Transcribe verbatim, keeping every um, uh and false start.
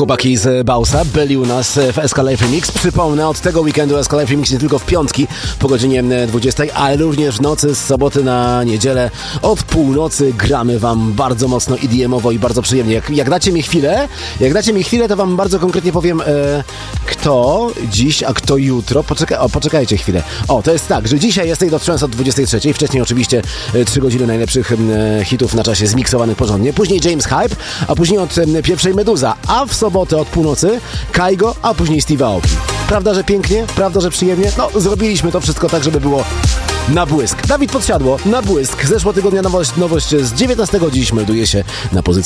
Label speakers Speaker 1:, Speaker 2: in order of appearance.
Speaker 1: Chłopaki z Bausa byli u nas w S K Live Remix. Przypomnę, od tego weekendu S K Live Remix nie tylko w piątki po godzinie dwudziestej, ale również w nocy z soboty na niedzielę od północy gramy wam bardzo mocno I D M-owo i bardzo przyjemnie. Jak, jak dacie mi chwilę, jak dacie mi chwilę, to wam bardzo konkretnie powiem, e, kto dziś, a kto jutro. Poczekaj, o, poczekajcie chwilę. O, to jest tak, że dzisiaj jest State of Trance od dwudziestej trzeciej. Wcześniej oczywiście e, trzy godziny najlepszych e, hitów na czasie zmiksowanych porządnie. Później James Hype, a później od e, pierwszej Meduza, a w sobotę od północy Kaigo, a później Steve Aoki. Prawda, że pięknie? Prawda, że przyjemnie? No, zrobiliśmy to wszystko tak, żeby było na błysk. Dawid Podsiadło, na błysk. Zeszłotygodnia nowość, nowość z dziewiętnastego dziś melduje się na pozycji